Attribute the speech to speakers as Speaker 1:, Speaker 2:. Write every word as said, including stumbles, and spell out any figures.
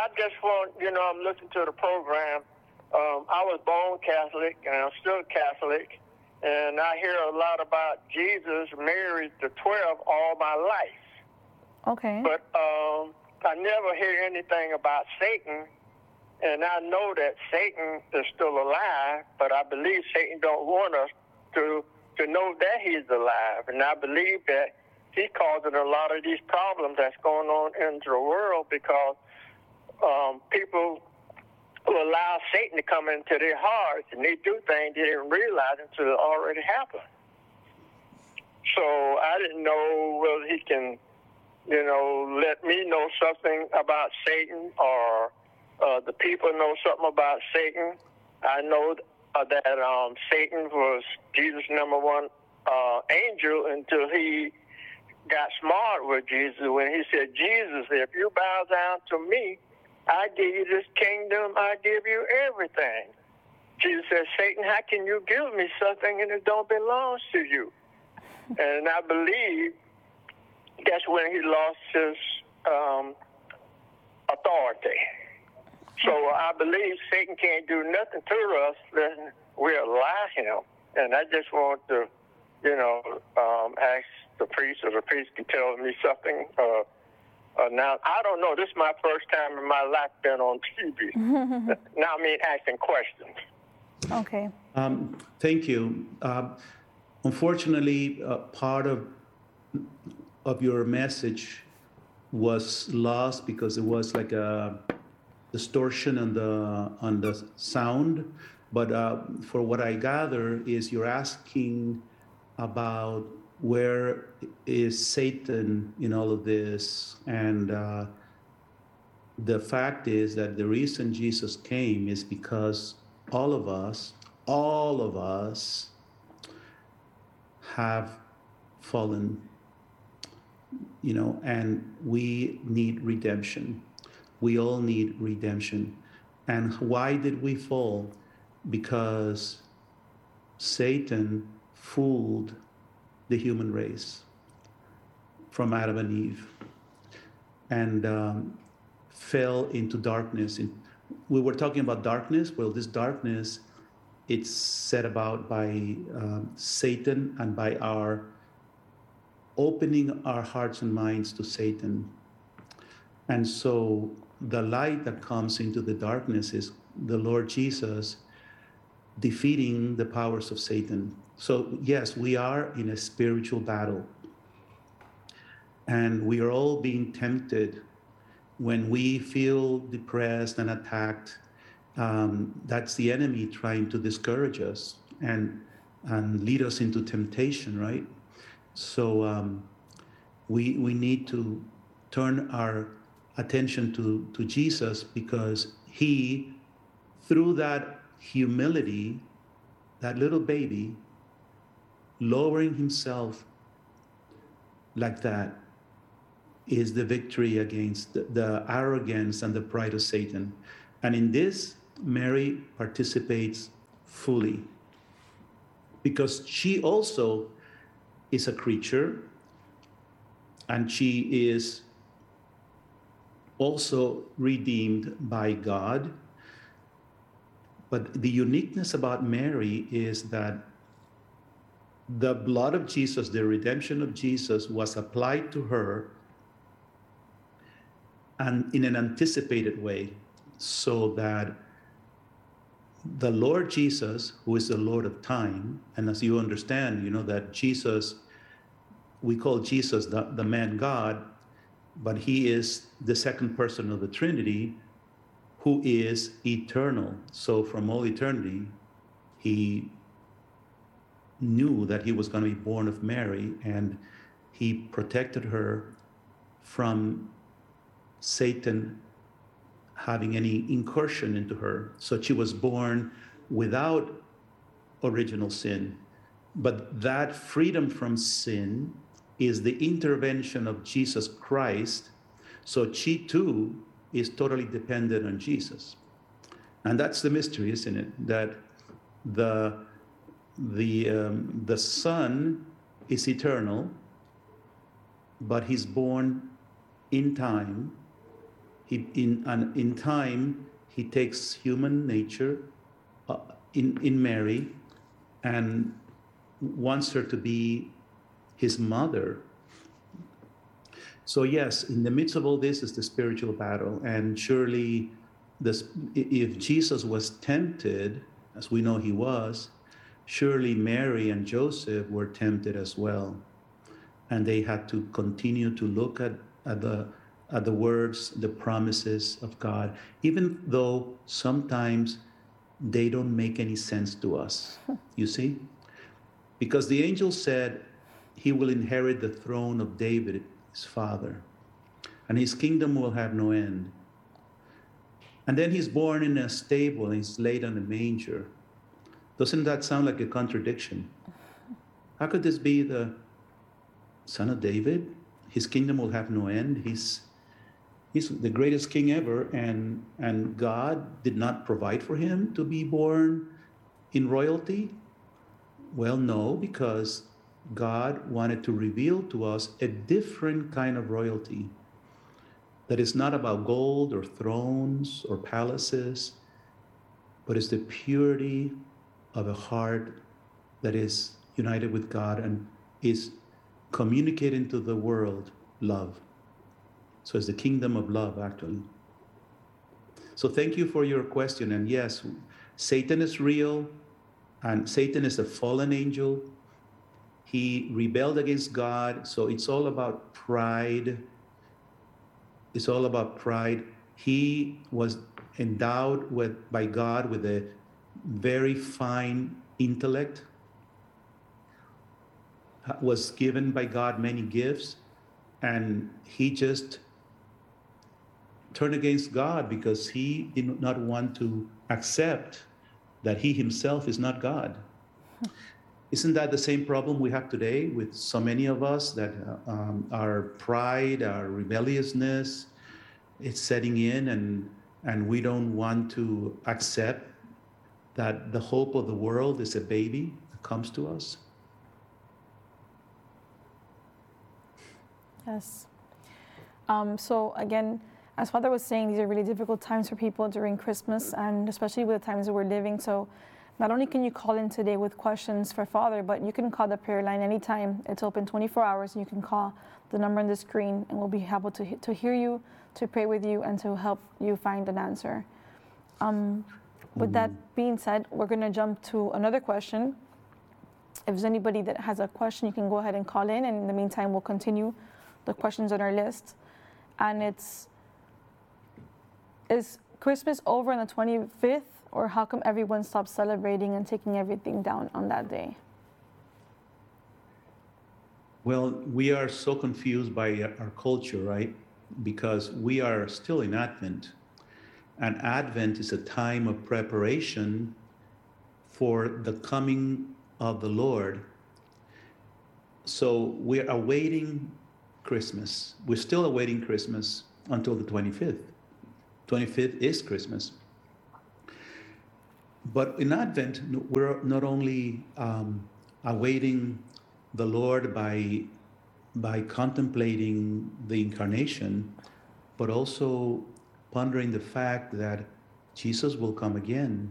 Speaker 1: just want, you know, I'm listening to the program. Um, I was born Catholic, and I'm still Catholic, and I hear a lot about Jesus married the twelve all my life.
Speaker 2: Okay.
Speaker 1: But um, I never hear anything about Satan, and I know that Satan is still alive, but I believe Satan don't want us to to know that he's alive, and I believe that he's causing a lot of these problems that's going on into the world because um, people will allow Satan to come into their hearts, and they do things they didn't realize until it already happened. So I didn't know whether he can, you know, let me know something about Satan, or uh, the people know something about Satan. I know uh, that um, Satan was Jesus' number one uh, angel until he got smart with Jesus when he said, Jesus, if you bow down to me, I give you this kingdom, I give you everything. Jesus said, Satan, how can you give me something and it don't belong to you? And I believe that's when he lost his um, authority. So I believe Satan can't do nothing to us unless we allow him. And I just want to, you know, um, ask the priest, or the priest can tell me something. Uh, uh, now, I don't know. This is my first time in my life been on T V. Now I mean asking questions.
Speaker 2: Okay.
Speaker 3: Um, thank you. Uh, unfortunately, uh, part of of your message was lost because it was like a distortion on the on the sound. But uh, for what I gather is you're asking about where is Satan in all of this, and uh, the fact is that the reason Jesus came is because all of us, all of us have fallen, you know, and we need redemption. We all need redemption. And why did we fall? Because Satan fooled the human race from Adam and Eve, and um, fell into darkness. We were talking about darkness. Well, this darkness, it's set about by um, Satan and by our opening our hearts and minds to Satan. And so the light that comes into the darkness is the Lord Jesus defeating the powers of Satan. So yes, we are in a spiritual battle, and we are all being tempted when we feel depressed and attacked. Um, that's the enemy trying to discourage us and and lead us into temptation, right? So um, we we need to turn our attention to to Jesus, because he, through that humility, that little baby lowering himself like that, is the victory against the, the arrogance and the pride of Satan. And in this, Mary participates fully, because she also is a creature, and she is also redeemed by God. But the uniqueness about Mary is that the blood of Jesus, the redemption of Jesus, was applied to her, and in an anticipated way, so that the Lord Jesus, who is the Lord of time, and as you understand, you know that Jesus, we call Jesus the, the man God, but he is the second person of the Trinity, who is eternal. So from all eternity, he knew that he was going to be born of Mary, and he protected her from Satan having any incursion into her. So she was born without original sin. But that freedom from sin is the intervention of Jesus Christ. So she too is totally dependent on Jesus. And that's the mystery, isn't it? That the the um, the Son is eternal, but he's born in time. he in and in time he takes human nature uh, in in Mary and wants her to be his mother. So yes, in the midst of all this is the spiritual battle, and surely this, if Jesus was tempted, as we know he was, surely Mary and Joseph were tempted as well, and they had to continue to look at, at the at the words, the promises of God, even though sometimes they don't make any sense to us. You see? Because the angel said he will inherit the throne of David, his father, and his kingdom will have no end. And then he's born in a stable and he's laid on a manger. Doesn't that sound like a contradiction? How could this be the son of David? His kingdom will have no end. He's he's the greatest king ever, and and God did not provide for him to be born in royalty? Well, no, because God wanted to reveal to us a different kind of royalty that is not about gold or thrones or palaces, but is the purity of a heart that is united with God and is communicating to the world love. So it's the kingdom of love, actually. So thank you for your question. And yes, Satan is real, and Satan is a fallen angel. He rebelled against God, so it's all about pride. It's all about pride. He was endowed with by God with a very fine intellect, was given by God many gifts, and he just turned against God because he did not want to accept that he himself is not God. Isn't that the same problem we have today with so many of us, that um, our pride, our rebelliousness, it's setting in, and and we don't want to accept that the hope of the world is a baby that comes to us?
Speaker 2: Yes. Um, so again, as Father was saying, these are really difficult times for people during Christmas, and especially with the times that we're living. So not only can you call in today with questions for Father, but you can call the prayer line anytime. It's open twenty-four hours, and you can call the number on the screen, and we'll be able to, to hear you, to pray with you, and to help you find an answer. Um, with that being said, we're going to jump to another question. If there's anybody that has a question, you can go ahead and call in, and in the meantime, we'll continue the questions on our list. And it's, is Christmas over on the twenty-fifth? Or how come everyone stopped celebrating and taking everything down on that day?
Speaker 3: Well, we are so confused by our culture, right? Because we are still in Advent. And Advent is a time of preparation for the coming of the Lord. So we're awaiting Christmas. We're still awaiting Christmas until the twenty-fifth. twenty-fifth is Christmas. But in Advent, we're not only um, awaiting the Lord by, by contemplating the incarnation, but also pondering the fact that Jesus will come again.